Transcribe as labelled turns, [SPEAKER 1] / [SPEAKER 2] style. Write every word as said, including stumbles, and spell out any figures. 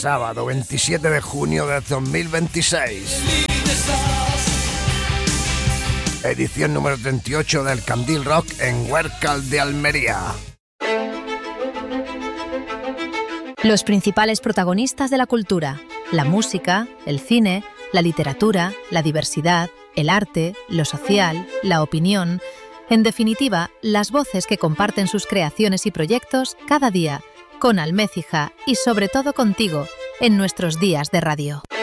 [SPEAKER 1] sábado veintisiete de junio de dos mil veintiséis. Edición número treinta y ocho del Candil Rock en Huércal de Almería.
[SPEAKER 2] Los principales protagonistas de la cultura, la música, el cine, la literatura, la diversidad, el arte, lo social, la opinión, en definitiva, las voces que comparten sus creaciones y proyectos cada día, con Almécija y sobre todo contigo, en nuestros días de radio.